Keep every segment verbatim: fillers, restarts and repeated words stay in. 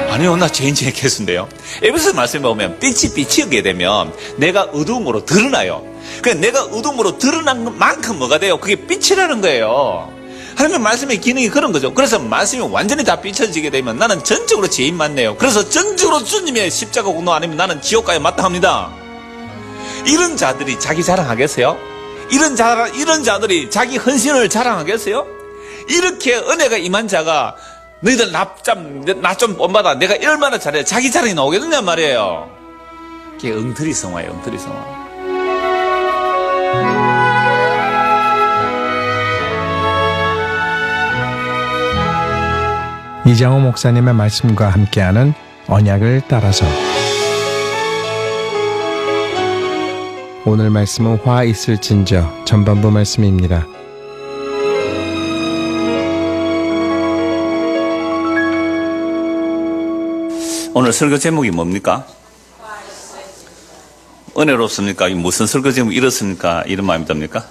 아니요, 나 죄인중에 개수인데요. 에베소 말씀에 보면 빛이 비치게 되면 내가 어두움으로 드러나요. 그러니까 내가 어두움으로 드러난 만큼 뭐가 돼요? 그게 빛이라는 거예요. 하나님의 말씀의 기능이 그런 거죠. 그래서 말씀이 완전히 다 비춰지게 되면 나는 전적으로 죄인 맞네요. 그래서 전적으로 주님의 십자가 공로 아니면 나는 지옥 가야 마땅합니다. 이런 자들이 자기 자랑하겠어요? 이런 자, 이런 자들이 자기 헌신을 자랑하겠어요? 이렇게 은혜가 임한 자가 너희들 나 좀, 나 좀 본받아. 내가 얼마나 잘해. 자기 자랑이 나오겠느냐 말이에요. 그게 엉터리 성화예요, 엉터리 성화. 이장호 목사님의 말씀과 함께하는 언약을 따라서. 오늘 말씀은 화 있을진저 전반부 말씀입니다. 오늘 설교 제목이 뭡니까? 은혜롭습니까? 무슨 설교 제목 이렇습니까? 이런 마음이 듭니까?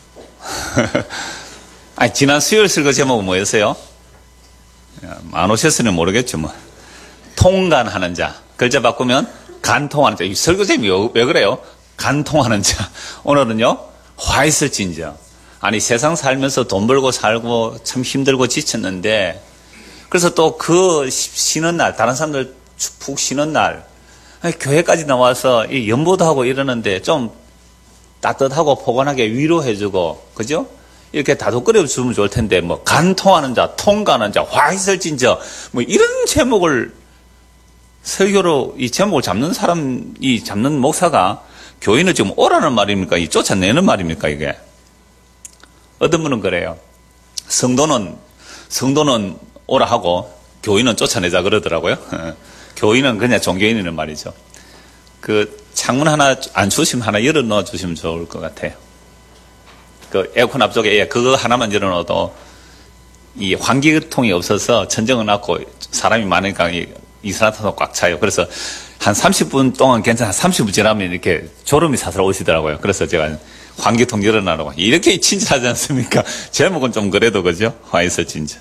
아니, 지난 수요일 설교 제목은 뭐였어요? 안 오셨으면 모르겠죠, 뭐. 통간하는 자. 글자 바꾸면 간통하는 자. 이 설교 제목이 왜 그래요? 간통하는 자. 오늘은요, 화 있을진저. 아니, 세상 살면서 돈 벌고 살고 참 힘들고 지쳤는데, 그래서 또 그 쉬는 날, 다른 사람들 푹 쉬는 날, 아니, 교회까지 나와서 이 연보도 하고 이러는데 좀 따뜻하고 포근하게 위로해주고, 그죠? 이렇게 다독거려 주면 좋을 텐데, 뭐, 간통하는 자, 통가는 자, 화 있을진저, 뭐, 이런 제목을 설교로 이 제목을 잡는 사람, 이 잡는 목사가 교인을 지금 오라는 말입니까? 이 쫓아내는 말입니까? 이게. 어떤 분은 그래요. 성도는, 성도는 오라 하고, 교인은 쫓아내자 그러더라고요. 교인은 그냥 종교인이란 말이죠. 그 창문 하나 안 주시면 하나 열어 넣어 주시면 좋을 것 같아요. 그 에어컨 앞쪽에 그거 하나만 열어 넣어도 이 환기통이 없어서 천정을 놨고 사람이 많으니까 이 이산화탄소 꽉 차요. 그래서 한 삼십 분 동안 괜찮아. 삼십 분 지나면 이렇게 졸음이 사슬 오시더라고요. 그래서 제가 환기통 열어놔라고. 이렇게 친절하지 않습니까? 제목은 좀 그래도 그죠? 화 있을 진저.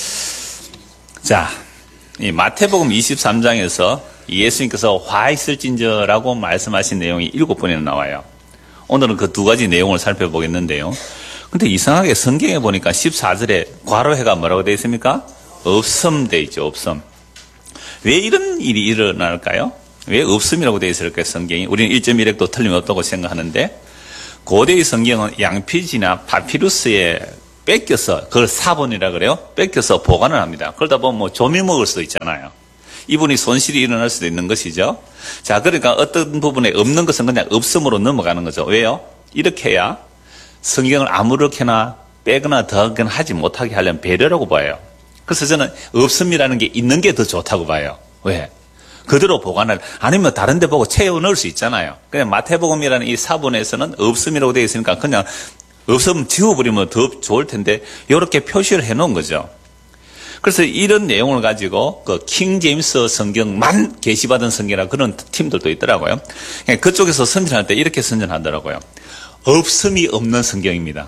자, 이 마태복음 이십삼 장에서 예수님께서 화 있을 진저라고 말씀하신 내용이 일곱 번이나 나와요. 오늘은 그 두 가지 내용을 살펴보겠는데요. 근데 이상하게 성경에 보니까 십사 절에 괄호해가 뭐라고 되어 있습니까? 없음 되어 있죠, 없음. 왜 이런 일이 일어날까요? 왜 없음이라고 되어 있을까요, 성경이? 우리는 일 점 일 획도 틀림없다고 생각하는데, 고대의 성경은 양피지나 파피루스에 뺏겨서, 그걸 사본이라 그래요? 뺏겨서 보관을 합니다. 그러다 보면 뭐 조미 먹을 수도 있잖아요. 이분이 손실이 일어날 수도 있는 것이죠. 자, 그러니까 어떤 부분에 없는 것은 그냥 없음으로 넘어가는 거죠. 왜요? 이렇게 해야 성경을 아무렇게나 빼거나 더하거나 하지 못하게 하려면 배려라고 봐요. 그래서 저는 없음이라는 게 있는 게 더 좋다고 봐요. 왜? 그대로 보관을, 아니면 다른 데 보고 채워 넣을 수 있잖아요. 그냥 마태복음이라는 이 사본에서는 없음이라고 되어 있으니까 그냥 없으면 지워버리면 더 좋을 텐데 이렇게 표시를 해놓은 거죠. 그래서 이런 내용을 가지고 그 킹 제임스 성경만 계시받은 성경이라 그런 팀들도 있더라고요. 그쪽에서 선전할 때 이렇게 선전하더라고요. 없음이 없는 성경입니다.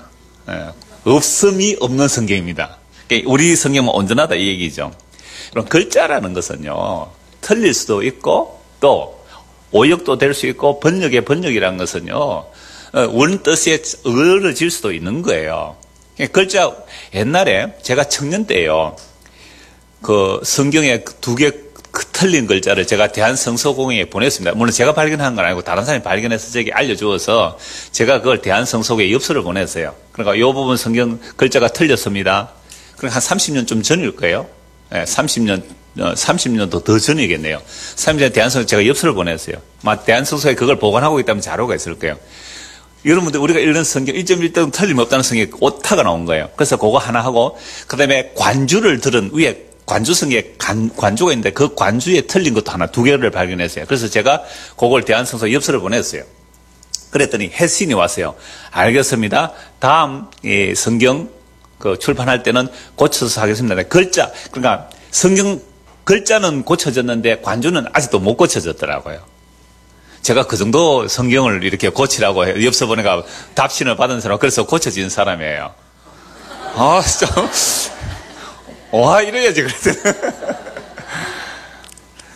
없음이 없는 성경입니다. 우리 성경은 온전하다 이 얘기죠. 그럼 글자라는 것은요, 틀릴 수도 있고 또 오역도 될 수 있고 번역의 번역이라는 것은요, 원뜻에 어려질 수도 있는 거예요. 글자, 옛날에 제가 청년 때요, 그 성경에 두 개 틀린 글자를 제가 대한성서공회에 보냈습니다. 물론 제가 발견한 건 아니고 다른 사람이 발견해서 제게 알려주어서 제가 그걸 대한성서공회에 엽서를 보냈어요. 그러니까 이 부분 성경 글자가 틀렸습니다. 그러니까 한 삼십 년쯤 전일 거예요. 네, 삼십 년, 삼십 년도 더 전이겠네요. 삼십 년 대한성서 제가 엽서를 보냈어요. 막 대한성서에 그걸 보관하고 있다면 자료가 있을 거예요. 여러분들 우리가 읽는 성경 일 점 일 점 틀림없다는 성경에 오타가 나온 거예요. 그래서 그거 하나 하고 그 다음에 관주를 들은 위에 관주성에 관주가 있는데 그 관주에 틀린 것도 하나 두 개를 발견했어요. 그래서 제가 그걸 대한성서 엽서를 보냈어요. 그랬더니 해신이 왔어요. 알겠습니다. 다음 이 성경 그 출판할 때는 고쳐서 하겠습니다. 글자, 그러니까 성경 글자는 고쳐졌는데 관주는 아직도 못 고쳐졌더라고요. 제가 그 정도 성경을 이렇게 고치라고 엽서 보내가 답신을 받은 사람, 그래서 고쳐진 사람이에요. 아, 좀, 와, 이래야지, 그랬더니.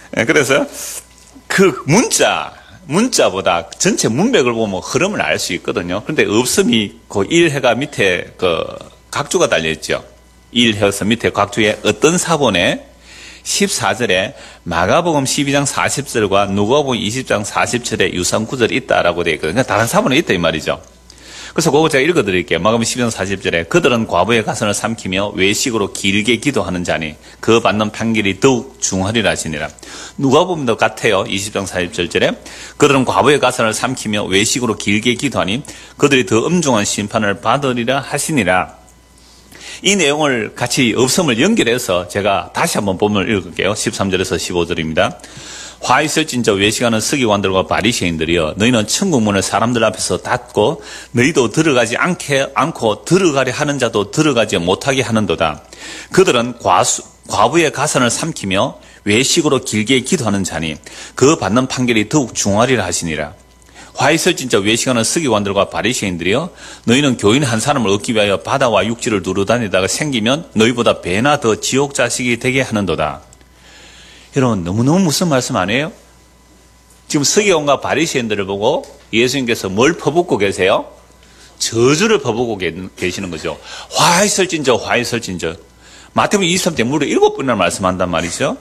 그래서 그 문자, 문자보다 전체 문맥을 보면 흐름을 알 수 있거든요. 그런데 없음이 그 일 해가 밑에 그 각주가 달려있죠. 일 해서 밑에 각주에 어떤 사본에 십사 절에 마가복음 십이 장 사십 절과 누가복음 이십 장 사십 절에 유사한 구절이 있다라고 되어 있거든요. 다른 사본에 있다 이 말이죠. 그래서 그거 제가 읽어드릴게요. 마가복음 십이 장 사십 절에 그들은 과부의 가선을 삼키며 외식으로 길게 기도하는 자니 그 받는 판결이 더욱 중하리라 하시니라. 누가복음도 같아요. 이십 장 사십 절에 그들은 과부의 가선을 삼키며 외식으로 길게 기도하니 그들이 더 엄중한 심판을 받으리라 하시니라. 이 내용을 같이 없음을 연결해서 제가 다시 한번 본문을 읽을게요. 십삼 절에서 십오 절입니다. 화 있을진저 외식하는 서기관들과 바리새인들이여 너희는 천국문을 사람들 앞에서 닫고 너희도 들어가지 않게 않고 들어가려 하는 자도 들어가지 못하게 하는도다. 그들은 과수, 과부의 가선을 삼키며 외식으로 길게 기도하는 자니 그 받는 판결이 더욱 중하리라 하시니라. 화 있을 진짜 외식하는 서기관들과 바리새인들이여 너희는 교인 한 사람을 얻기 위하여 바다와 육지를 두루다니다가 생기면 너희보다 배나 더 지옥 자식이 되게 하는도다. 여러분 너무너무 무슨 말씀 아니에요? 지금 서기관과 바리새인들을 보고 예수님께서 뭘 퍼붓고 계세요? 저주를 퍼붓고 계시는 거죠. 화 있을진저 화 있을진저. 마태복음 이십삼 장 무려 일곱 번이나 말씀한단 말이죠.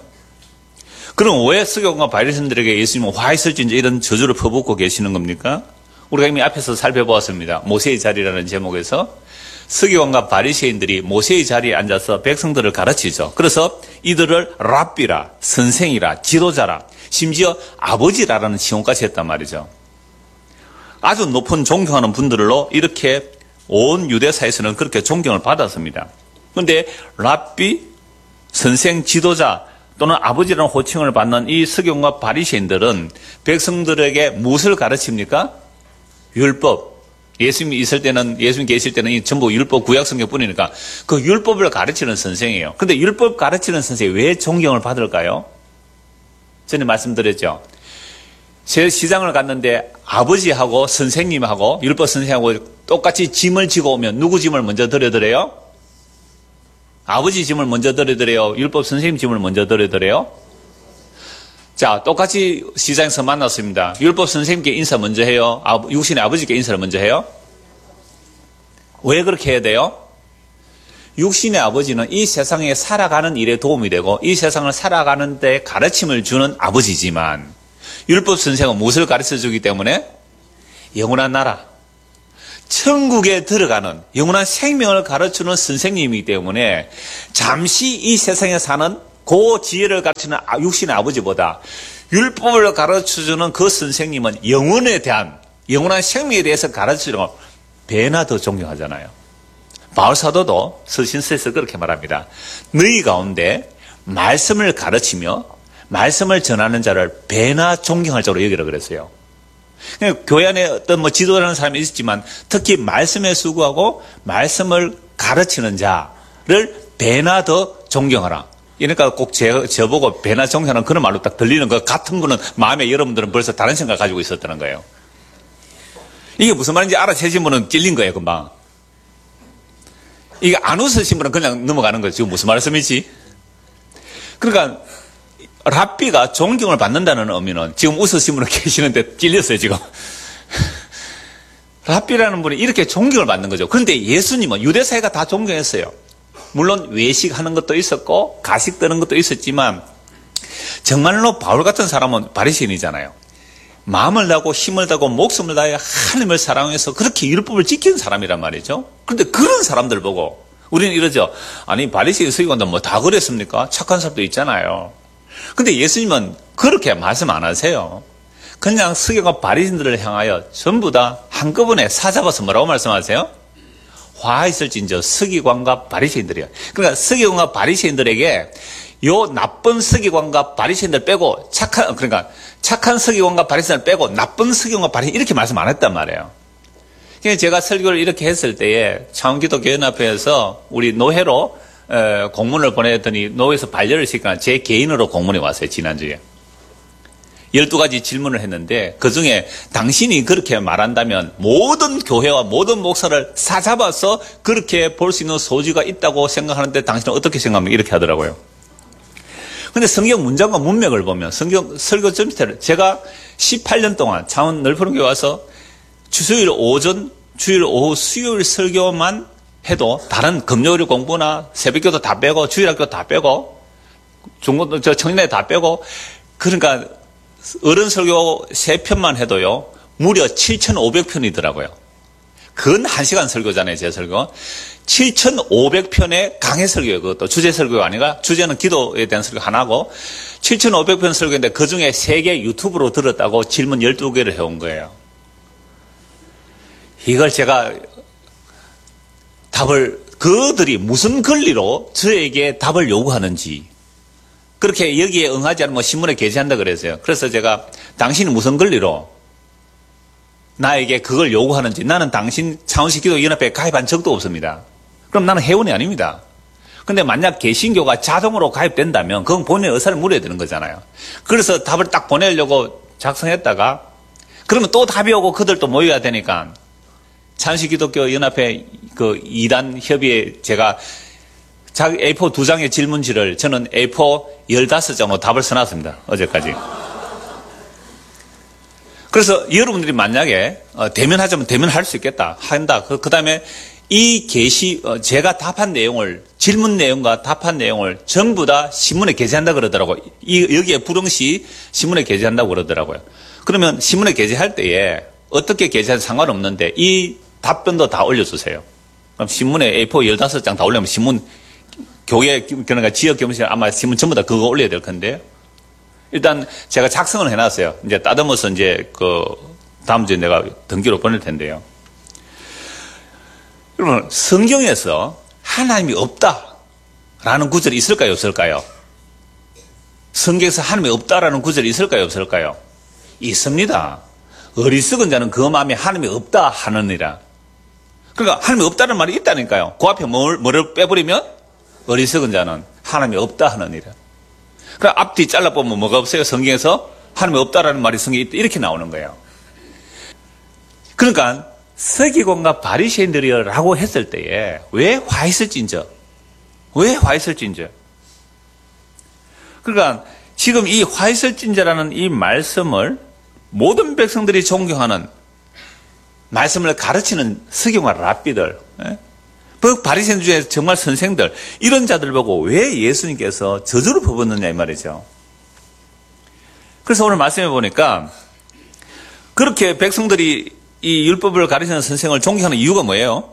그럼 왜 서기관과 바리새인들에게 예수님은 화 있을진저 이런 저주를 퍼붓고 계시는 겁니까? 우리가 이미 앞에서 살펴보았습니다. 모세의 자리라는 제목에서 서기관과 바리새인들이 모세의 자리에 앉아서 백성들을 가르치죠. 그래서 이들을 랍비라, 선생이라, 지도자라, 심지어 아버지라라는 칭호까지 했단 말이죠. 아주 높은 존경하는 분들로 이렇게 온 유대사에서는 그렇게 존경을 받았습니다. 그런데 랍비, 선생, 지도자 또는 아버지라는 호칭을 받는 이 서기관과 바리새인들은 백성들에게 무엇을 가르칩니까? 율법. 예수님이 있을 때는, 예수님 계실 때는 전부 율법 구약성경뿐이니까 그 율법을 가르치는 선생이에요. 근데 율법 가르치는 선생이 왜 존경을 받을까요? 전에 말씀드렸죠. 제 시장을 갔는데 아버지하고 선생님하고 율법 선생하고 똑같이 짐을 지고 오면 누구 짐을 먼저 들여드려요? 아버지 짐을 먼저 들여드려요? 율법 선생님 짐을 먼저 들여드려요? 자, 똑같이 시장에서 만났습니다. 율법 선생님께 인사 먼저 해요? 육신의 아버지께 인사를 먼저 해요? 왜 그렇게 해야 돼요? 육신의 아버지는 이 세상에 살아가는 일에 도움이 되고 이 세상을 살아가는 데 가르침을 주는 아버지지만 율법 선생은 무엇을 가르쳐주기 때문에? 영원한 나라, 천국에 들어가는 영원한 생명을 가르치는 선생님이기 때문에 잠시 이 세상에 사는 그 지혜를 가르치는 육신의 아버지보다 율법을 가르쳐주는 그 선생님은 영혼에 대한, 영원한 생명에 대해서 가르치는 걸 배나 더 존경하잖아요. 바울사도도 서신서에서 그렇게 말합니다. 너희 가운데 말씀을 가르치며 말씀을 전하는 자를 배나 존경할 자로 여기라 그랬어요. 교회 안에 어떤 뭐 지도라는 사람이 있었지만 특히 말씀에 수고하고 말씀을 가르치는 자를 배나 더 존경하라. 그러니까 꼭 제, 저보고 배나 존경하는 그런 말로 딱 들리는 것 같은 거는 마음에 여러분들은 벌써 다른 생각을 가지고 있었다는 거예요. 이게 무슨 말인지 알아채신 분은 찔린 거예요, 금방. 이게 안 웃으신 분은 그냥 넘어가는 거죠. 지금 무슨 말씀이지? 그러니까 랍비가 존경을 받는다는 의미는 지금 웃으신 분은 계시는데 찔렸어요, 지금. 랍비라는 분이 이렇게 존경을 받는 거죠. 그런데 예수님은 유대사회가 다 존경했어요. 물론 외식하는 것도 있었고 가식 뜨는 것도 있었지만 정말로 바울 같은 사람은 바리새인이잖아요. 마음을 다하고 힘을 다하고 목숨을 다해 하나님을 사랑해서 그렇게 율법을 지키는 사람이란 말이죠. 그런데 그런 사람들 보고 우리는 이러죠. 아니 바리새인 서기관도 뭐 다 그랬습니까? 착한 사람도 있잖아요. 근데 예수님은 그렇게 말씀 안 하세요. 그냥 서기관과 바리새인들을 향하여 전부 다 한꺼번에 사잡아서 뭐라고 말씀하세요? 화 있을진저 서기관과 바리새인들이요. 그러니까 서기관과 바리새인들에게 요 나쁜 서기관과 바리새인들 빼고 착한 그러니까 착한 서기관과 바리새인들 빼고 나쁜 서기관과 바리새인 이렇게 말씀 안 했단 말이에요. 그래서 제가 설교를 이렇게 했을 때에 창원기독교연합회에서 우리 노회로 에, 공문을 보냈더니 노회에서 반려를 시키거나 제 개인으로 공문이 왔어요. 지난주에. 열두 가지 질문을 했는데 그중에 당신이 그렇게 말한다면 모든 교회와 모든 목사를 사잡아서 그렇게 볼 수 있는 소지가 있다고 생각하는데 당신은 어떻게 생각합니까? 이렇게 하더라고요. 근데 성경 문장과 문맥을 보면 성경 설교 전체를 제가 십팔 년 동안 창원 넓은교회 와서 주수요일 오전, 주일 오후, 수요일 설교만 해도 다른 금요일 공부나 새벽기도 다 빼고 주일학교 다 빼고 중고등 저 청년회 다 빼고 그러니까 어른 설교 세 편만 해도요 무려 칠천오백 편이더라고요. 근 한 시간 설교잖아요, 제 설교. 칠천오백 편의 강해 설교예요. 그것도 주제 설교가 아니라 주제는 기도에 대한 설교 하나고 칠천오백 편 설교인데 그중에 세 개 유튜브로 들었다고 질문 열두 개를 해온 거예요. 이걸 제가 답을 그들이 무슨 권리로 저에게 답을 요구하는지 그렇게 여기에 응하지 않으면 신문에 게재한다 그랬어요. 그래서 제가 당신이 무슨 권리로 나에게 그걸 요구하는지 나는 당신 창원시 기도연합회에 가입한 적도 없습니다. 그럼 나는 회원이 아닙니다. 근데 만약 개신교가 자동으로 가입된다면 그건 본인의 의사를 물어야 되는 거잖아요. 그래서 답을 딱 보내려고 작성했다가 그러면 또 답이 오고 그들도 모여야 되니까 창원시 기독교 연합회 그 이 단 협의회 제가 자기 에이포 두 장의 질문지를 저는 에이포 열다섯 장으로 답을 써놨습니다. 어제까지. 그래서 여러분들이 만약에 대면하자면 대면할 수 있겠다 한다. 그 다음에 이 게시 제가 답한 내용을 질문 내용과 답한 내용을 전부 다 신문에 게재한다 그러더라고요. 이 여기에 불응시 신문에 게재한다고 그러더라고요. 그러면 신문에 게재할 때에 어떻게 게재하든 상관없는데 이 답변도 다 올려주세요. 그럼 신문에 에이포 열다섯 장 다 올리면 신문 교회 그러니까 지역 교무실 아마 신문 전부 다 그거 올려야 될 건데. 일단 제가 작성을 해놨어요. 이제 따듬어서 이제 그 다음 주에 내가 등기로 보낼 텐데요. 여러분 성경에서 하나님이 없다라는 구절이 있을까요, 없을까요? 성경에서 하나님이 없다라는 구절이 있을까요, 없을까요? 있습니다. 어리석은 자는 그 마음에 하나님이 없다 하느니라. 그러니까 하나님이 없다는 말이 있다니까요. 그 앞에 뭘, 뭐를 빼버리면 어리석은 자는 하나님이 없다 하느니라. 그 앞뒤 잘라보면 뭐가 없어요? 성경에서 하나님이 없다라는 말이 성경에 있다 이렇게 나오는 거예요. 그러니까 서기관과 바리새인들이라고 했을 때에 왜 화했을진저? 왜 화했을진저? 그러니까 지금 이 화했을진저라는 이 말씀을 모든 백성들이 존경하는 말씀을 가르치는 서기관과 랍비들, 그 바리새인 중에 정말 선생들 이런 자들 보고 왜 예수님께서 저주를 퍼붓느냐 이 말이죠. 그래서 오늘 말씀해 보니까 그렇게 백성들이 이 율법을 가르치는 선생을 존경하는 이유가 뭐예요?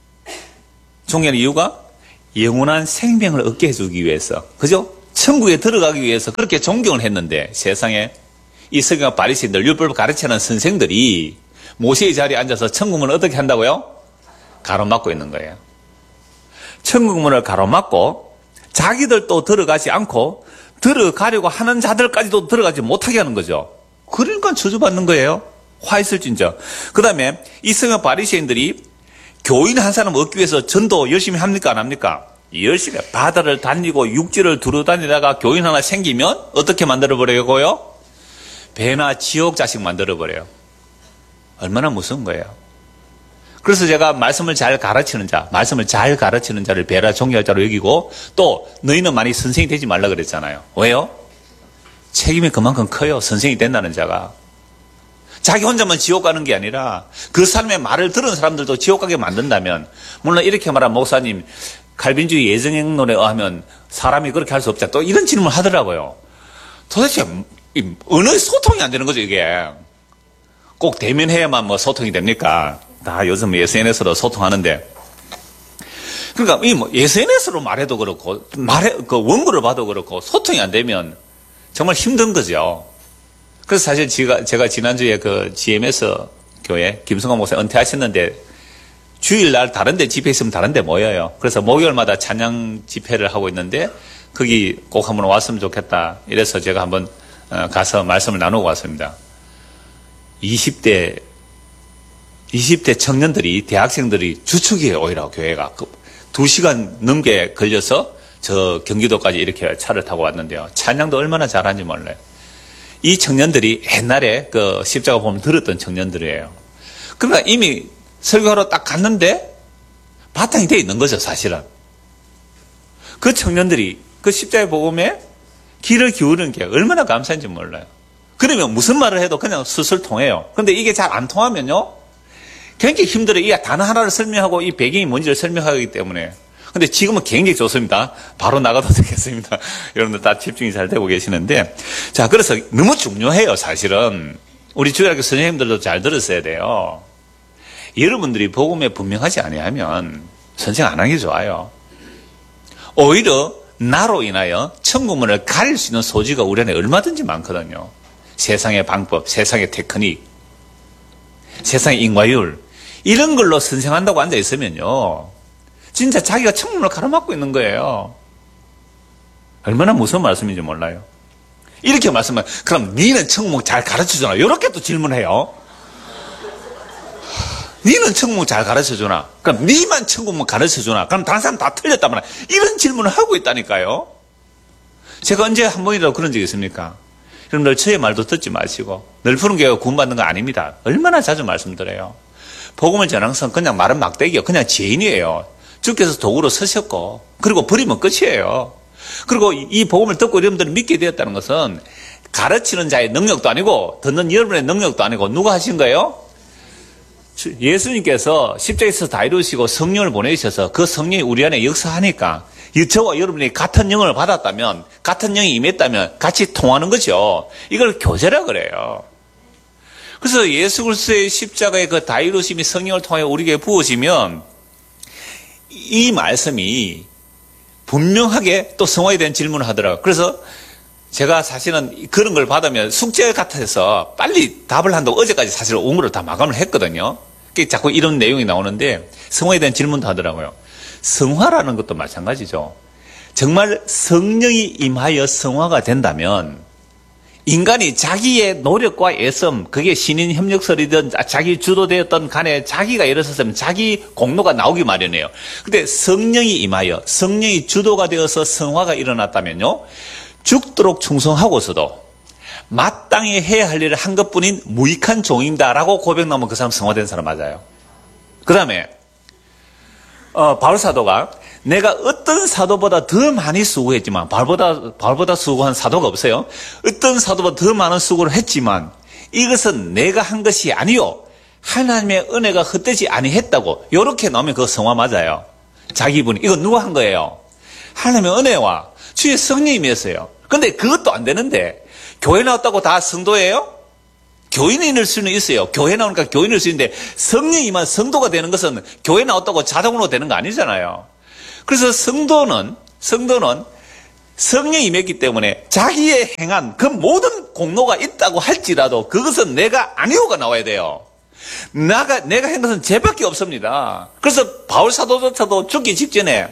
존경하는 이유가 영원한 생명을 얻게 해주기 위해서, 그죠? 천국에 들어가기 위해서 그렇게 존경을 했는데 세상에 이 서기관 바리새인들 율법을 가르치는 선생들이 모세의 자리에 앉아서 천국문을 어떻게 한다고요? 가로막고 있는 거예요. 천국문을 가로막고 자기들도 들어가지 않고 들어가려고 하는 자들까지도 들어가지 못하게 하는 거죠. 그러니까 저주받는 거예요. 화했을진저. 그 다음에 이 서기관 바리새인들이 교인 한 사람 얻기 위해서 전도 열심히 합니까 안 합니까? 열심히 바다를 다니고 육지를 두루 다니다가 교인 하나 생기면 어떻게 만들어버려요? 배나 지옥 자식 만들어버려요. 얼마나 무서운 거예요. 그래서 제가 말씀을 잘 가르치는 자, 말씀을 잘 가르치는 자를 배라 존경할 자로 여기고 또 너희는 많이 선생이 되지 말라 그랬잖아요. 왜요? 책임이 그만큼 커요. 선생이 된다는 자가. 자기 혼자만 지옥 가는 게 아니라 그 사람의 말을 들은 사람들도 지옥 가게 만든다면, 물론 이렇게 말한 목사님 칼빈주의 예정행론에 의하면 사람이 그렇게 할 수 없자 또 이런 질문을 하더라고요. 도대체 어느 소통이 안 되는 거죠 이게. 꼭 대면해야만 뭐 소통이 됩니까? 다 요즘 에스엔에스로 소통하는데. 그러니까 이 뭐 에스엔에스로 말해도 그렇고 말해 그 원고를 봐도 그렇고 소통이 안 되면 정말 힘든 거죠. 그래서 사실 제가 제가 지난주에 그 지엠에스 교회 김성환 목사 은퇴하셨는데 주일날 다른데 집회 있으면 다른데 모여요. 그래서 목요일마다 찬양 집회를 하고 있는데 거기 꼭 한번 왔으면 좋겠다. 이래서 제가 한번 가서 말씀을 나누고 왔습니다. 이십 대 이십 대 청년들이, 대학생들이 주축이에요, 오히려 교회가. 두 시간 넘게 걸려서 저 경기도까지 이렇게 차를 타고 왔는데요. 찬양도 얼마나 잘하는지 몰라요. 이 청년들이 옛날에 그 십자가 보면 들었던 청년들이에요. 그러니까 이미 설교하러 딱 갔는데 바탕이 돼 있는 거죠, 사실은. 그 청년들이 그 십자가 복음에 귀를 기울이는 게 얼마나 감사한지 몰라요. 그러면 무슨 말을 해도 그냥 수술 통해요. 근데 이게 잘 안 통하면요, 굉장히 힘들어요. 이 단어 하나를 설명하고 이 배경이 뭔지를 설명하기 때문에. 근데 지금은 굉장히 좋습니다. 바로 나가도 되겠습니다. 여러분들 다 집중이 잘 되고 계시는데. 자, 그래서 너무 중요해요, 사실은. 우리 주일학교 선생님들도 잘 들었어야 돼요. 여러분들이 복음에 분명하지 아니하면 선생 안 하는 게 좋아요. 오히려 나로 인하여 천국문을 가릴 수 있는 소지가 우리 안에 얼마든지 많거든요. 세상의 방법, 세상의 테크닉, 세상의 인과율, 이런 걸로 선생한다고 앉아있으면요, 진짜 자기가 천국문을 가로막고 있는 거예요. 얼마나 무서운 말씀인지 몰라요. 이렇게 말씀하면, 그럼 니는 천국문 잘 가르쳐주나? 이렇게 또 질문해요. 니는 천국문 잘 가르쳐주나? 그럼 니만 천국문 가르쳐주나? 그럼 다른 사람 다 틀렸단 말이야. 이런 질문을 하고 있다니까요. 제가 언제 한 번이라도 그런 적이 있습니까? 여러분들 저의 말도 듣지 마시고, 늘 푸른 교회가 구원받는 거 아닙니다. 얼마나 자주 말씀드려요. 복음을 전하는 것은 그냥 말은 막대기요. 그냥 죄인이에요. 주께서 도구로 서셨고, 그리고 버리면 끝이에요. 그리고 이 복음을 듣고 여러분들이 믿게 되었다는 것은 가르치는 자의 능력도 아니고, 듣는 여러분의 능력도 아니고, 누가 하신 거예요? 예수님께서 십자가에서 다 이루시고 성령을 보내주셔서 그 성령이 우리 안에 역사하니까, 저와 여러분이 같은 영을 받았다면, 같은 영이 임했다면 같이 통하는 거죠. 이걸 교제라 그래요. 그래서 예수 그리스도의 십자가의 그 다 이루심이 성령을 통해 우리에게 부어지면 이 말씀이 분명하게 또 성화에 대한 질문을 하더라고요. 그래서 제가 사실은 그런 걸 받으면 숙제 같아서 빨리 답을 한다고 어제까지 사실 옹으로 다 마감을 했거든요. 자꾸 이런 내용이 나오는데 성화에 대한 질문도 하더라고요. 성화라는 것도 마찬가지죠. 정말 성령이 임하여 성화가 된다면 인간이 자기의 노력과 애씀, 그게 신인 협력설이든 자기 주도되었던 간에 자기가 일어섰으면 자기 공로가 나오기 마련이에요. 근데 성령이 임하여 성령이 주도가 되어서 성화가 일어났다면요, 죽도록 충성하고서도 마땅히 해야 할 일을 한 것뿐인 무익한 종입니다라고 고백 나오면 그 사람 성화된 사람 맞아요. 그 다음에 어, 바울 사도가 내가 어떤 사도보다 더 많이 수고했지만, 바울보다, 바울보다 수고한 사도가 없어요. 어떤 사도보다 더 많은 수고를 했지만 이것은 내가 한 것이 아니요 하나님의 은혜가 헛되지 아니했다고, 이렇게 나오면 그거 성화 맞아요. 자기 분이. 이거 누가 한 거예요? 하나님의 은혜와 주의 성령님이었어요. 근데 그것도 안 되는데 교회 나왔다고 다 성도예요? 교인일 수는 있어요. 교회 나오니까 교인일 수 있는데 성령이만 성도가 되는 것은 교회 나왔다고 자동으로 되는 거 아니잖아요. 그래서 성도는 성도는 성령이 임했기 때문에 자기의 행한 그 모든 공로가 있다고 할지라도 그것은 내가 아니오가 나와야 돼요. 나가 내가 한 것은 죄밖에 없습니다. 그래서 바울 사도조차도 죽기 직전에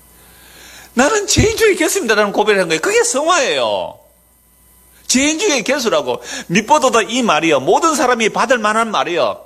나는 죄인 중에 개수입니다라는 고백을 한 거예요. 그게 성화예요. 죄인 중에 개수라고. 밑보도도 이 말이요, 모든 사람이 받을 만한 말이요,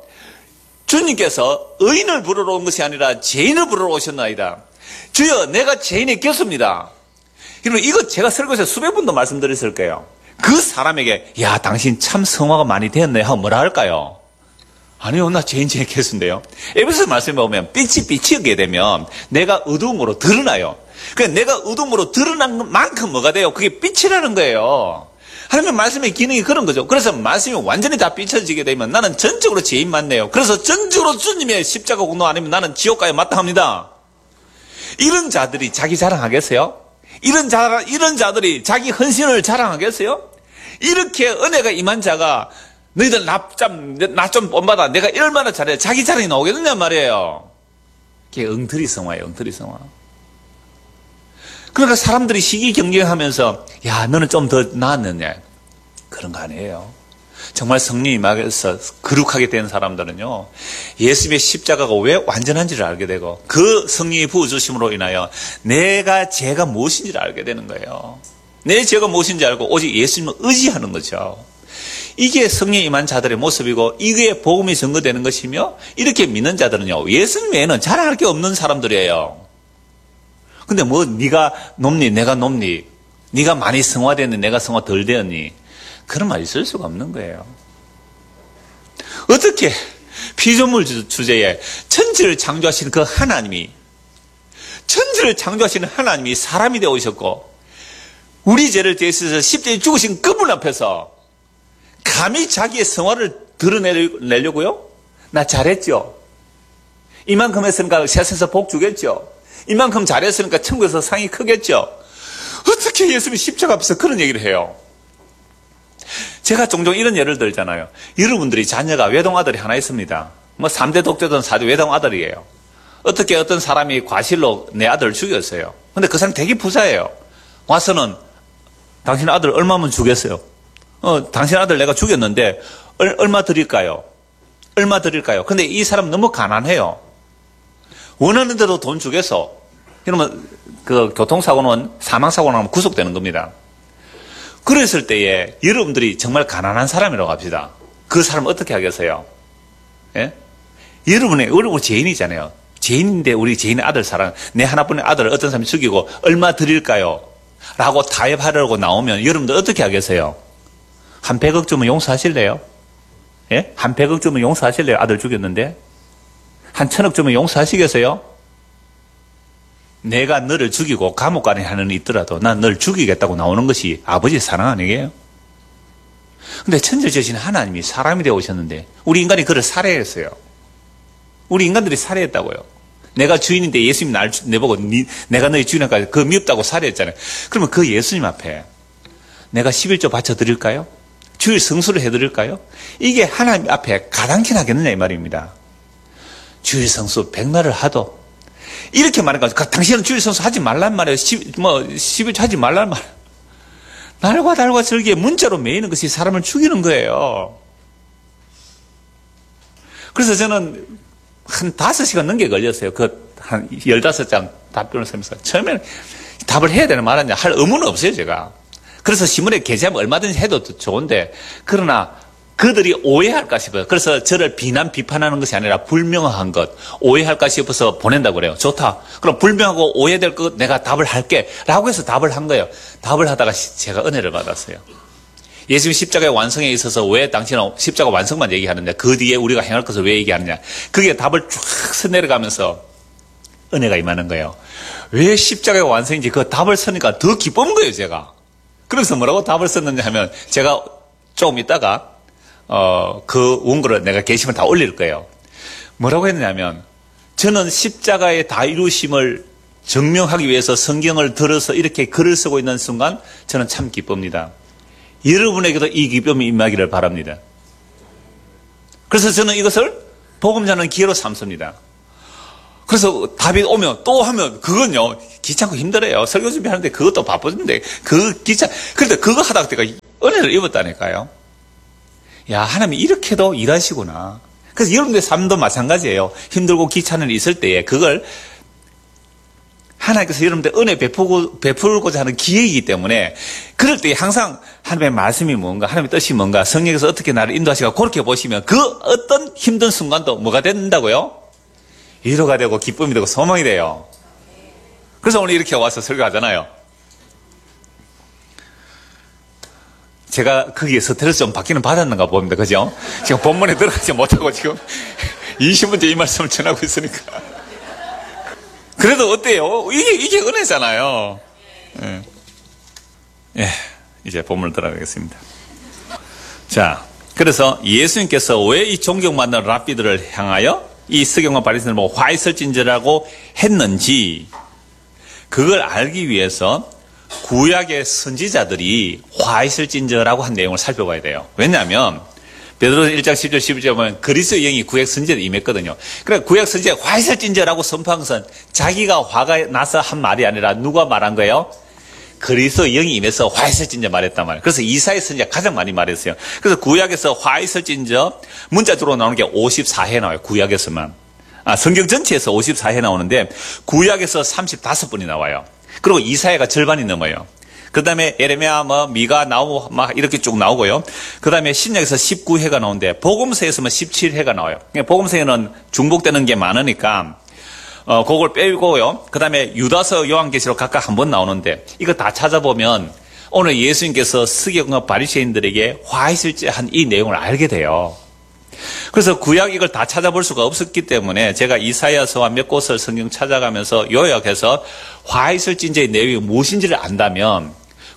주님께서 의인을 부르러 온 것이 아니라 죄인을 부르러 오셨나이다. 주여, 내가 죄인의 개수입니다. 그러면 이거 제가 설교에서 수백 번도 말씀드렸을 거예요. 그 사람에게 야, 당신 참 성화가 많이 되었네 하고 뭐라 할까요? 아니요, 나 죄인 중에 개수인데요. 에베소 말씀에 보면 빛이 비치게 되면 내가 어두움으로 드러나요. 그러니까 내가 어두움으로 드러난 만큼 뭐가 돼요? 그게 빛이라는 거예요. 하나님의 말씀의 기능이 그런 거죠. 그래서 말씀이 완전히 다 비춰지게 되면 나는 전적으로 죄인 맞네요. 그래서 전적으로 주님의 십자가 공로 아니면 나는 지옥 가야 마땅합니다. 이런 자들이 자기 자랑하겠어요? 이런 자, 이런 자들이 자기 헌신을 자랑하겠어요? 이렇게 은혜가 임한 자가 너희들 나 좀, 나 좀 본받아. 내가 얼마나 잘해. 자기 자랑이 나오겠느냐 말이에요. 그게 엉터리 성화예요. 엉터리 성화. 그러니까 사람들이 시기 경쟁하면서 야, 너는 좀 더 나았느냐. 그런 거 아니에요. 정말 성령이 임하여서 거룩하게 된 사람들은요, 예수님의 십자가가 왜 완전한지를 알게 되고 그 성령이 부어주심으로 인하여 내가 죄가 무엇인지를 알게 되는 거예요. 내 죄가 무엇인지 알고 오직 예수님을 의지하는 거죠. 이게 성령이 임한 자들의 모습이고 이게 복음이 증거되는 것이며, 이렇게 믿는 자들은요, 예수님 외에는 자랑할 게 없는 사람들이에요. 근데 뭐 네가 높니 내가 높니, 네가 많이 성화됐니 내가 성화 덜 되었니, 그런 말이 있을 수가 없는 거예요. 어떻게 피조물 주제에 천지를 창조하신 그 하나님이, 천지를 창조하시는 하나님이 사람이 되어 오셨고 우리 죄를 대해서 십자가에 죽으신 그분 앞에서 감히 자기의 성화를 드러내려고요? 나 잘했죠? 이만큼 했으니까 세상에서 복 주겠죠? 이만큼 잘했으니까 천국에서 상이 크겠죠? 어떻게 예수님이 십자가 앞에서 그런 얘기를 해요? 제가 종종 이런 예를 들잖아요. 여러분들이 자녀가 외동아들이 하나 있습니다. 뭐 삼 대 독재든 사 대 외동아들이에요. 어떻게 어떤 사람이 과실로 내 아들을 죽였어요. 근데 그 사람 되게 부자예요. 와서는 당신 아들 얼마면 주겠어요? 어, 당신 아들 내가 죽였는데 얼, 얼마 드릴까요? 얼마 드릴까요? 근데 이 사람 너무 가난해요. 원하는 대로 돈 주겠어. 그러면 그 교통사고는 사망사고 나면 구속되는 겁니다. 그랬을 때에 여러분들이 정말 가난한 사람이라고 합시다. 그 사람 어떻게 하겠어요? 예? 여러분의 우리 죄인이잖아요. 죄인인데 우리 죄인의 아들 사랑, 내 하나뿐인 아들을 어떤 사람이 죽이고 얼마 드릴까요? 라고 타협하려고 나오면 여러분들 어떻게 하겠어요? 한 백억 주면 용서하실래요? 예? 한 백억 주면 용서하실래요? 아들 죽였는데? 한 천억 주면 용서하시겠어요? 내가 너를 죽이고 감옥 안에 하는 일 있더라도 난 너를 죽이겠다고 나오는 것이 아버지의 사랑 아니에요? 근데 천지주신 하나님이 사람이 되어 오셨는데 우리 인간이 그를 살해했어요. 우리 인간들이 살해했다고요. 내가 주인인데 예수님이 날 내보고 니, 내가 너희 주인이니까 그 미흡다고 살해했잖아요. 그러면 그 예수님 앞에 내가 십일조 바쳐드릴까요? 주일 성수를 해드릴까요? 이게 하나님 앞에 가당키 나겠느냐 이 말입니다. 주일 성수 백날을 하도 이렇게 말하니까 당신은 주일 성수 하지 말란 말이에요. 십, 뭐 십일조 하지 말란 말. 날과 달과 절기에 문자로 매이는 것이 사람을 죽이는 거예요. 그래서 저는 한 다섯 시간 넘게 걸렸어요. 그 한 열다섯 장 답변을 쓰면서 처음에는 답을 해야 되는 말하냐 할 의무는 없어요 제가. 그래서 신문에 게재하면 얼마든지 해도 좋은데 그러나 그들이 오해할까 싶어요. 그래서 저를 비난 비판하는 것이 아니라 불명확한 것 오해할까 싶어서 보낸다고 그래요. 좋다. 그럼 불명하고 오해될 것 내가 답을 할게 라고 해서 답을 한 거예요. 답을 하다가 제가 은혜를 받았어요. 예수님 십자가의 완성에 있어서 왜 당신은 십자가 완성만 얘기하느냐, 그 뒤에 우리가 행할 것을 왜 얘기하느냐, 그게 답을 쫙 내려가면서 은혜가 임하는 거예요. 왜 십자가의 완성인지 그 답을 쓰니까 더 기쁜 거예요 제가. 그래서 뭐라고 답을 썼느냐 하면 제가 조금 있다가 어, 그 원고를 내가 게시물 다 올릴 거예요. 뭐라고 했느냐면 저는 십자가의 다 이루심을 증명하기 위해서 성경을 들어서 이렇게 글을 쓰고 있는 순간 저는 참 기쁩니다. 여러분에게도 이 기쁨이 임하기를 바랍니다. 그래서 저는 이것을 복음 전하는 기회로 삼습니다. 그래서 답이 오면 또 하면 그건요 귀찮고 힘들어요. 설교 준비하는데 그것도 바쁘는데 그 귀찮. 그런데 그거 하다가 내가 은혜를 입었다니까요. 야 하나님이 이렇게도 일하시구나. 그래서 여러분들의 삶도 마찬가지예요. 힘들고 귀찮은 일 있을 때에 그걸 하나님께서 여러분들 은혜 베푸고, 베풀고자 하는 기회이기 때문에 그럴 때 항상 하나님의 말씀이 뭔가, 하나님의 뜻이 뭔가, 성령께서 어떻게 나를 인도하시가 그렇게 보시면 그 어떤 힘든 순간도 뭐가 된다고요? 위로가 되고 기쁨이 되고 소망이 돼요. 그래서 오늘 이렇게 와서 설교하잖아요. 제가 거기에 스트레스 좀 받기는 받았는가 봅니다. 그죠? 지금 본문에 들어가지 못하고 지금 이십 분째 이 말씀을 전하고 있으니까. 그래도 어때요? 이게, 이게 은혜잖아요. 예. 예, 이제 본문을 들어가겠습니다. 자, 그래서 예수님께서 왜 이 존경받는 랍비들을 향하여 이 스경과 바리새인을 보고 화 있을진저라고 했는지 그걸 알기 위해서 구약의 선지자들이 화 있을진저라고 한 내용을 살펴봐야 돼요. 왜냐하면 베드로서 일 장 십 절 십일 절 보면 그리스도의 영이 구약 선지자에 임했거든요. 그래 구약 선지자가 화 있을진저라고 선포한 것은 자기가 화가 나서 한 말이 아니라 누가 말한 거예요? 그리스도의 영이 임해서 화 있을진저 말했단 말이에요. 그래서 이사야 선지자가 가장 많이 말했어요. 그래서 구약에서 화 있을진저 문자적으로 나오는 게 오십사 회 나와요. 구약에서만. 아, 성경 전체에서 오십사 회 나오는데 구약에서 삼십오 번이 나와요. 그리고 이사야가 절반이 넘어요. 그 다음에 에레미야, 뭐, 미가 나오고, 막, 이렇게 쭉 나오고요. 그 다음에 신약에서 십구 회가 나오는데, 복음서에서는 십칠 회가 나와요. 복음서에는 중복되는 게 많으니까, 어, 그걸 빼고요. 그 다음에 유다서, 요한계시록 각각 한 번 나오는데, 이거 다 찾아보면, 오늘 예수님께서 스격과 바리새인들에게 화 있을지 한 이 내용을 알게 돼요. 그래서 구약 이걸 다 찾아볼 수가 없었기 때문에 제가 이사야서와 몇 곳을 성경 찾아가면서 요약해서 화 있을진저의 내용이 무엇인지를 안다면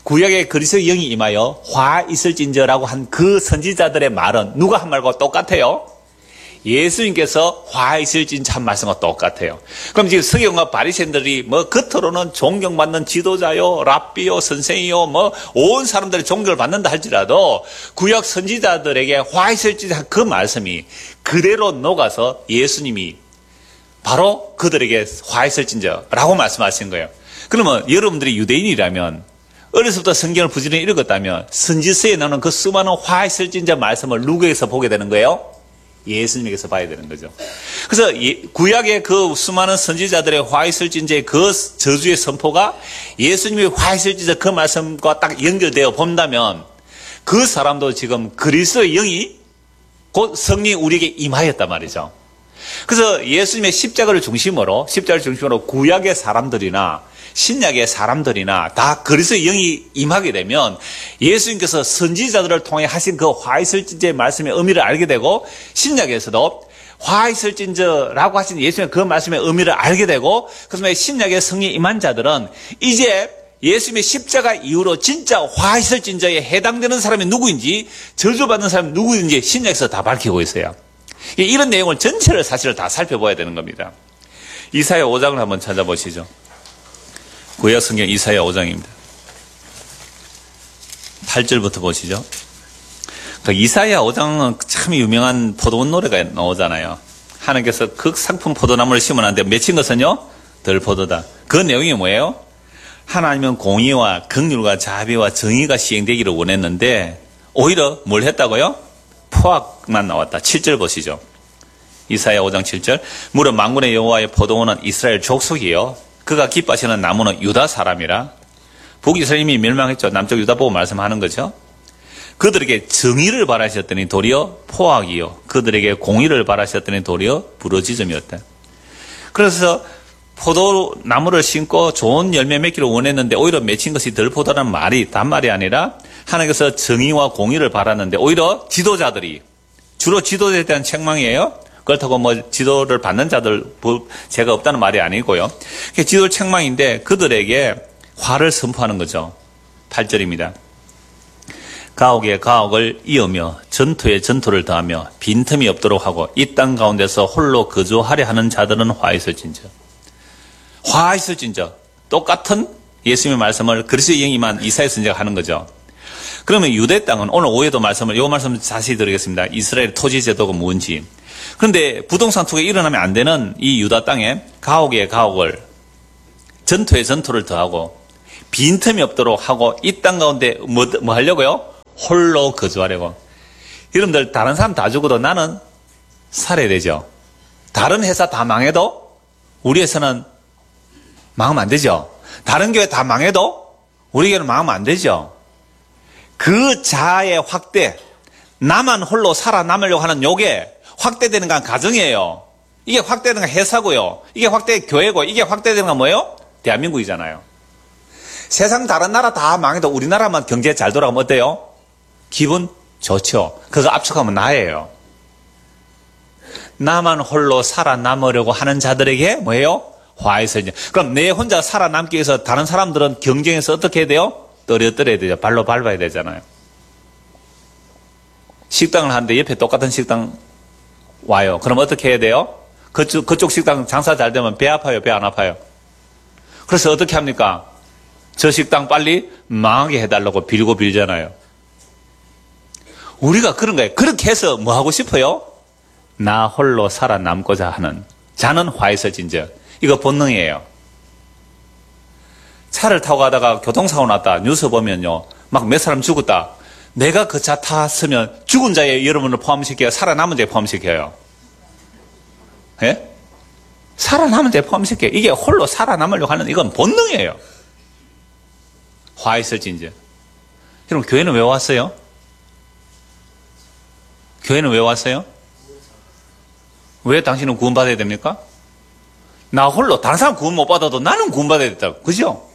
구약의 그리스도의 영이 임하여 화 있을진저라고 한 그 선지자들의 말은 누가 한 말과 똑같아요? 예수님께서 화 있을진저 한 말씀과 똑같아요. 그럼 지금 서기관과 바리새인들이 뭐 겉으로는 존경받는 지도자요, 랍비요, 선생이요, 뭐 온 사람들의 존경을 받는다 할지라도 구약 선지자들에게 화 있을진저 그 말씀이 그대로 녹아서 예수님이 바로 그들에게 화 있을진저라고 말씀하신 거예요. 그러면 여러분들이 유대인이라면 어려서부터 성경을 부지런히 읽었다면 선지서에 나오는 그 수많은 화 있을진저 말씀을 누구에게서 보게 되는 거예요? 예수님에게서 봐야 되는 거죠. 그래서 구약의 그 수많은 선지자들의 화 있을진저의 그 저주의 선포가 예수님의 화 있을진저 그 말씀과 딱 연결되어 본다면 그 사람도 지금 그리스도의 영이 곧 성령이 우리에게 임하였단 말이죠. 그래서 예수님의 십자가를 중심으로 십자가를 중심으로 구약의 사람들이나 신약의 사람들이나 다 그리스도의 영이 임하게 되면 예수님께서 선지자들을 통해 하신 그 화 있을진저의 말씀의 의미를 알게 되고 신약에서도 화 있을진저라고 하신 예수님의 그 말씀의 의미를 알게 되고 그래서 신약의 성령이 임한 자들은 이제 예수님의 십자가 이후로 진짜 화 있을진저에 해당되는 사람이 누구인지 저주받는 사람이 누구인지 신약에서 다 밝히고 있어요. 이런 내용을 전체를 사실 다 살펴봐야 되는 겁니다. 이사야 오 장을 한번 찾아보시죠. 구약 성경 이사야 오 장입니다. 팔 절부터 보시죠. 그 이사야 오 장은 참 유명한 포도원 노래가 나오잖아요. 하나님께서 극상품 포도나무를 심어놨는데 맺힌 것은요, 덜 포도다. 그 내용이 뭐예요? 하나님은 공의와 긍휼과 자비와 정의가 시행되기를 원했는데 오히려 뭘 했다고요? 포악만 나왔다. 칠 절 보시죠. 이사야 오 장 칠 절. 무릇 만군의 여호와의 포도원은 이스라엘 족속이요 그가 기뻐하시는 나무는 유다 사람이라. 북이스라엘이 멸망했죠. 남쪽 유다 보고 말씀하는 거죠. 그들에게 정의를 바라셨더니 도리어 포악이요 그들에게 공의를 바라셨더니 도리어 부러지점이었다. 그래서 포도나무를 심고 좋은 열매 맺기를 원했는데 오히려 맺힌 것이 덜 포도라는 말이 단말이 아니라 하나님께서 정의와 공의를 바랐는데 오히려 지도자들이 주로 지도자에 대한 책망이에요. 그렇다고 뭐 지도를 받는 자들 죄가 없다는 말이 아니고요. 지도 책망인데 그들에게 화를 선포하는 거죠. 팔 절입니다. 가옥에 가옥을 이으며 전투에 전투를 더하며 빈틈이 없도록 하고 이 땅 가운데서 홀로 거주하려 하는 자들은 화 있을진저. 화 있을진저. 똑같은 예수님의 말씀을 그리스도의 영이만 이사야 선지자가 하는 거죠. 그러면 유대 땅은 오늘 오후에도 말씀을 이 말씀을 자세히 드리겠습니다. 이스라엘 토지 제도가 뭔지. 그런데 부동산 투기가 일어나면 안 되는 이 유다 땅에 가옥에 가옥을 전투에 전투를 더하고 빈틈이 없도록 하고 이 땅 가운데 뭐, 뭐 하려고요? 홀로 거주하려고. 여러분들 다른 사람 다 죽어도 나는 살아야 되죠. 다른 회사 다 망해도 우리 회사는 망하면 안 되죠. 다른 교회 다 망해도 우리 교회는 망하면 안 되죠. 그 자아의 확대, 나만 홀로 살아남으려고 하는 요게 확대되는 건 가정이에요. 이게 확대되는 건 회사고요. 이게 확대 교회고 이게 확대되는 건 뭐예요? 대한민국이잖아요. 세상 다른 나라 다 망해도 우리나라만 경제 잘 돌아가면 어때요? 기분 좋죠. 그거 압축하면 나예요. 나만 홀로 살아남으려고 하는 자들에게 뭐예요? 화해설정. 그럼 내 혼자 살아남기 위해서 다른 사람들은 경쟁에서 어떻게 해야 돼요? 떨어뜨려야 되죠. 발로 밟아야 되잖아요. 식당을 하는데 옆에 똑같은 식당 와요. 그럼 어떻게 해야 돼요? 그쪽, 그쪽 식당 장사 잘 되면 배 아파요? 배 안 아파요? 그래서 어떻게 합니까? 저 식당 빨리 망하게 해달라고 빌고 빌잖아요. 우리가 그런 거예요. 그렇게 해서 뭐 하고 싶어요? 나 홀로 살아남고자 하는 자는 화해설진저. 이거 본능이에요. 차를 타고 가다가 교통사고 났다. 뉴스 보면요. 막 몇 사람 죽었다. 내가 그 차 탔으면 죽은 자에 여러분을 포함시켜요? 살아남은 자에 포함시켜요? 예? 살아남은 자에 포함시켜요. 이게 홀로 살아남으려고 하는 이건 본능이에요. 화해설진저. 여러분 교회는 왜 왔어요? 교회는 왜 왔어요? 왜 당신은 구원받아야 됩니까? 나 홀로 다른 사람 구원 못 받아도 나는 구원받아야 된다고. 그죠?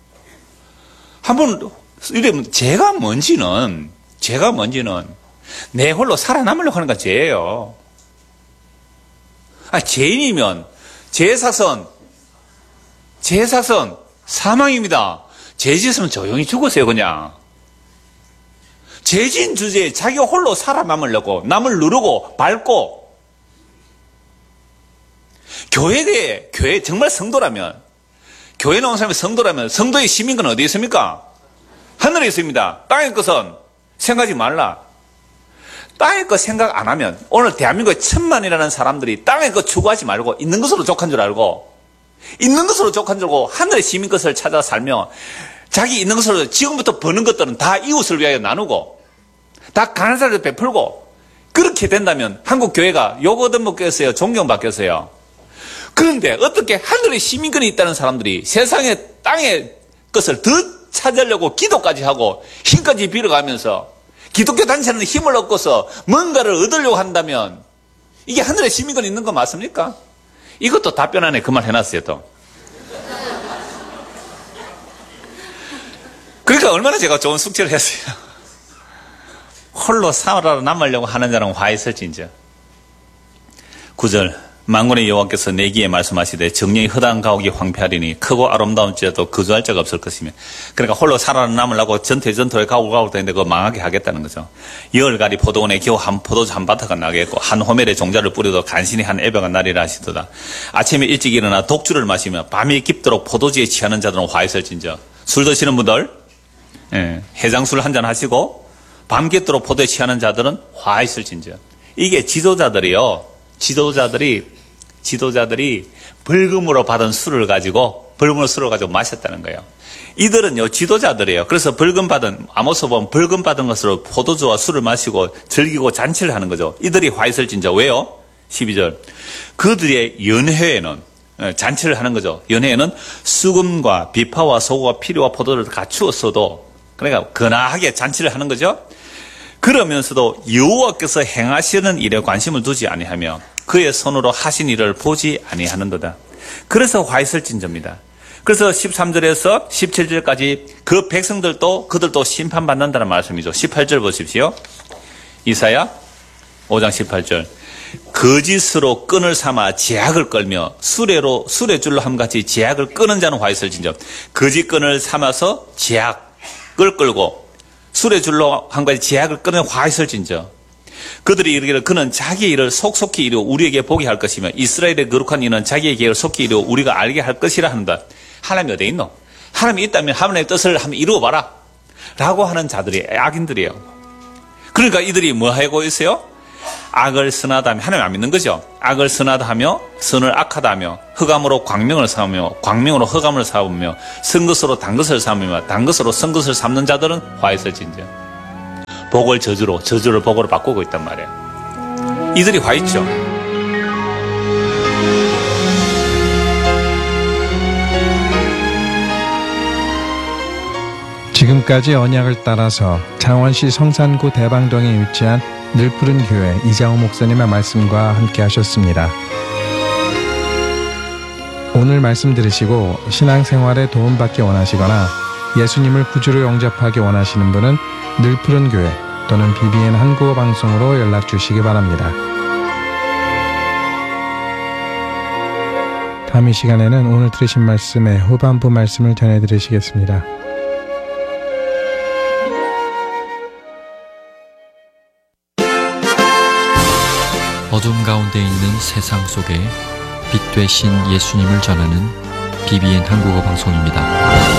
한번 이러면 죄가 뭔지는 죄가 뭔지는 내 홀로 살아남으려고 하는 건 죄예요. 아, 죄인이면 죄의 사선 죄의 사선 사망입니다. 죄 짓으면 조용히 죽으세요, 그냥. 죄진 주제에 자기 홀로 살아남으려고 남을 누르고 밟고 교회에 교회 정말 성도라면 교회 나온 사람이 성도라면 성도의 시민권 어디에 있습니까? 하늘에 있습니다. 땅의 것은 생각하지 말라. 땅의 것 생각 안 하면 오늘 대한민국에 천만이라는 사람들이 땅의 것 추구하지 말고 있는 것으로 족한 줄 알고 있는 것으로 족한 줄 알고 하늘의 시민 것을 찾아 살며 자기 있는 것으로 지금부터 버는 것들은 다 이웃을 위하여 나누고 다 가난한 사람들 베풀고 그렇게 된다면 한국 교회가 욕 얻어먹겠어요? 존경받겠어요? 그런데 어떻게 하늘의 시민권이 있다는 사람들이 세상의 땅의 것을 더 찾으려고 기도까지 하고 힘까지 빌어가면서 기독교 단체는 힘을 얻고서 뭔가를 얻으려고 한다면 이게 하늘의 시민권이 있는 거 맞습니까? 이것도 답변 안에 그 말 해놨어요, 또. 그러니까 얼마나 제가 좋은 숙제를 했어요. 홀로 살아남으려고 하는 자는 화 있을진저. 구 절 만군의 여호와께서 내기에 말씀하시되 정령이 허다한 가옥이 황폐하리니 크고 아름다운 지어도 거주할 자가 없을 것이며 그러니까 홀로 살아남으려고 전투에 전투에 가옥을 가옥을 했는데 그거 망하게 하겠다는 거죠. 열가리 포도원에 겨우 한 포도주 한 바타가 나겠고 한 호멜에 종자를 뿌려도 간신히 한 에바가 나리라 하시도다. 아침에 일찍 일어나 독주를 마시며 밤이 깊도록 포도주에 취하는 자들은 화 있을진저. 술 드시는 분들 예, 해장술 한잔 하시고 밤 깊도록 포도에 취하는 자들은 화 있을진저. 이게 지도자들이요. 지도자들이 지도자들이 벌금으로 받은 술을 가지고 벌금으로 술을 가지고 마셨다는 거예요. 이들은요 지도자들이에요. 그래서 벌금 받은 아모스 보면 벌금 받은 것으로 포도주와 술을 마시고 즐기고 잔치를 하는 거죠. 이들이 화 있을진저. 왜요? 십이 절 그들의 연회에는 잔치를 하는 거죠. 연회에는 수금과 비파와 소고와 피리와 포도를 갖추었어도 그러니까 근하하게 잔치를 하는 거죠. 그러면서도 여호와께서 행하시는 일에 관심을 두지 아니하며 그의 손으로 하신 일을 보지 아니하는도다. 그래서 화 있을진저입니다. 그래서 십삼 절에서 십칠 절까지 그 백성들도 그들도 심판받는다는 말씀이죠. 십팔 절 보십시오. 이사야 오 장 십팔 절 거짓으로 끈을 삼아 제약을 끌며 수레로 수레줄로 함같이 제약을 끄는 자는 화 있을진저. 거짓 끈을 삼아서 제약을 끌고 수레줄로 함같이 제약을 끄는 화 있을진저. 그들이 이르기를 그는 자기의 일을 속속히 이루어 우리에게 보게 할 것이며 이스라엘의 거룩한 이는 자기의 계획을 속히 이루어 우리가 알게 할 것이라 한다. 하나님이 어디 있노? 하나님이 있다면 하나님의 뜻을 한번 이루어봐라 라고 하는 자들이 악인들이에요. 그러니까 이들이 뭐 하고 있어요? 악을 선하다 하며 하나님 안 믿는 거죠. 악을 선하다 하며 선을 악하다 하며 흑암으로 광명을 삼으며 광명으로 흑암을 삼으며 선 것으로 단 것을 삼으며 단 것으로 선 것을 삼는 자들은 화 있을진저. 복을 저주로 저주를 복으로 바꾸고 있단 말이에요. 이들이 화 있죠. 지금까지 언약을 따라서 창원시 성산구 대방동에 위치한 늘푸른 교회 이장호 목사님의 말씀과 함께 하셨습니다. 오늘 말씀 들으시고 신앙생활에 도움받기 원하시거나 예수님을 구주로 영접하기 원하시는 분은 늘푸른 교회 또는 비비엔 한국어 방송으로 연락 주시기 바랍니다. 다음 이 시간에는 오늘 들으신 말씀의 후반부 말씀을 전해드리시겠습니다. 어둠 가운데 있는 세상 속에 빛 되신 예수님을 전하는 비비엔 한국어 방송입니다.